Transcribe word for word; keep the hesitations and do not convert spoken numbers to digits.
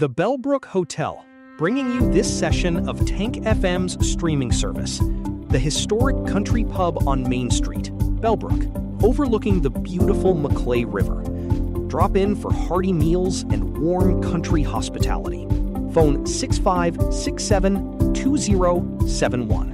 The Bellbrook Hotel, bringing you this session of Tank F M's streaming service. The historic country pub on Main Street, Bellbrook, overlooking the beautiful Maclay River. Drop in for hearty meals and warm country hospitality. Phone six five six seven two zero seven one.